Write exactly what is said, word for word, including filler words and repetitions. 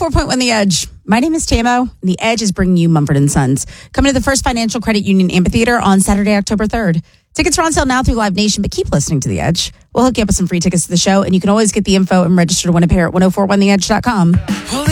four point one The Edge. My name is Tamo, and The Edge is bringing you Mumford and Sons. Coming to the First Financial Credit Union Amphitheater on Saturday, October third. Tickets are on sale now through Live Nation, but keep listening to The Edge. We'll hook you up with some free tickets to the show, and you can always get the info and register to win a pair at ten forty-one the edge dot com.